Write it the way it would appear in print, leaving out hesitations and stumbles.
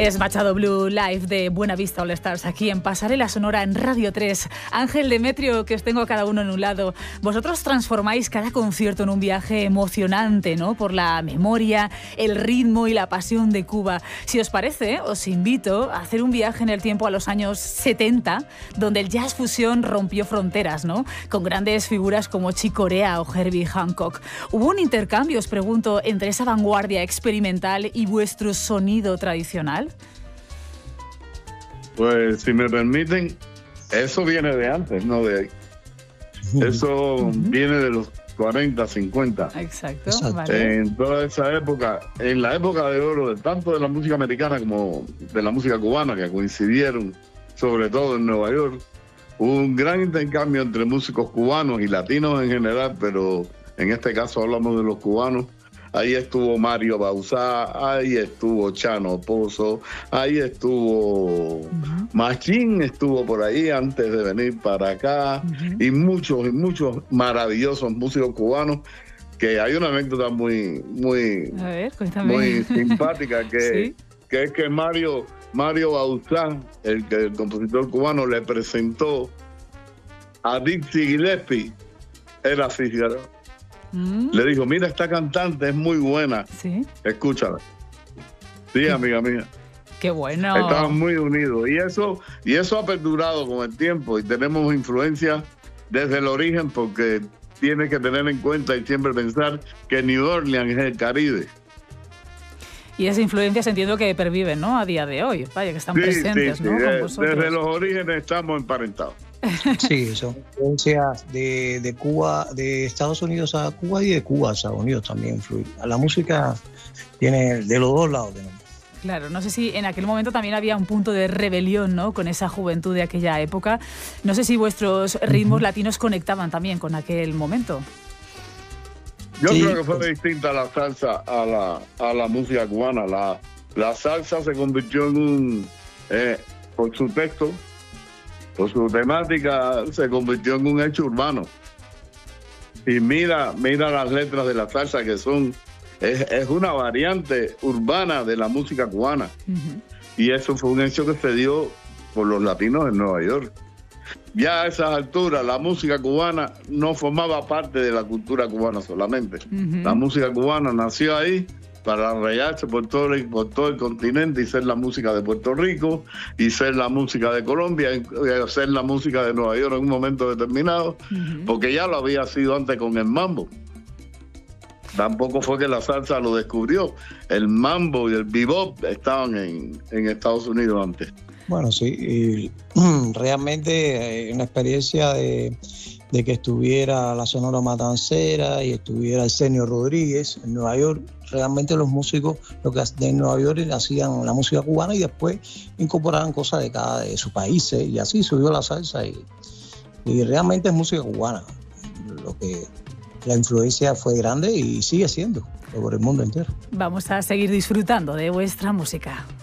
Es Machado Blue Live de Buena Vista All Stars, aquí en Pasarela Sonora en Radio 3. Ángel, Demetrio, que os tengo a cada uno en un lado. Vosotros transformáis cada concierto en un viaje emocionante, ¿no? Por la memoria, el ritmo y la pasión de Cuba. Si os parece, os invito a hacer un viaje en el tiempo a los años 70, donde el jazz fusión rompió fronteras, ¿no? Con grandes figuras como Chick Corea o Herbie Hancock. ¿Hubo un intercambio, os pregunto, entre esa vanguardia experimental y vuestro sonido tradicional? Pues, si me permiten, eso viene de antes, no de ahí. Eso viene de los 40, 50. Exacto. Vale. En toda esa época, en la época de oro, tanto de la música americana como de la música cubana, que coincidieron, sobre todo en Nueva York, hubo un gran intercambio entre músicos cubanos y latinos en general, pero en este caso hablamos de los cubanos. Ahí estuvo Mario Bauzá, ahí estuvo Chano Pozo, ahí estuvo Machín, estuvo por ahí antes de venir para acá, y muchos maravillosos músicos cubanos, que hay una anécdota muy simpática, que es que Mario Bauzá, el compositor cubano, le presentó a Dizzy Gillespie, era Fígaro. Le dijo, mira, esta cantante es muy buena. Sí. Escúchala. Sí, amiga mía. Qué bueno. Estaban muy unidos. Y eso ha perdurado con el tiempo. Y tenemos influencia desde el origen, porque tienes que tener en cuenta y siempre pensar que New Orleans es el Caribe. Y esas influencias entiendo que perviven, ¿no? A día de hoy. Vaya, que están presentes, sí, ¿no? Con vosotros. Desde los orígenes estamos emparentados. Sí, son influencias de Cuba, de Estados Unidos a Cuba y de Cuba a Estados Unidos también influye. La música tiene de los dos lados. Claro, no sé si en aquel momento también había un punto de rebelión, ¿no? Con esa juventud de aquella época. No sé si vuestros ritmos latinos conectaban también con aquel momento. Yo creo que fue distinta la salsa a la música cubana. La salsa se convirtió en un, por su texto, por su temática, se convirtió en un hecho urbano. Y mira las letras de la salsa, que es una variante urbana de la música cubana. Y eso fue un hecho que se dio por los latinos en Nueva York. Ya a esas alturas la música cubana no formaba parte de la cultura cubana solamente. La música cubana nació ahí para arraigarse por todo el continente y ser la música de Puerto Rico, y ser la música de Colombia, y ser la música de Nueva York en un momento determinado, porque ya lo había sido antes con el mambo. Tampoco fue que la salsa lo descubrió. El mambo y el bebop estaban en Estados Unidos antes. Bueno, sí, realmente una experiencia de que estuviera la Sonora Matancera y estuviera el Senio Rodríguez en Nueva York. Realmente los músicos de Nueva York hacían la música cubana y después incorporaban cosas de cada de sus países, y así subió la salsa, y realmente es música cubana. La influencia fue grande y sigue siendo por el mundo entero. Vamos a seguir disfrutando de vuestra música.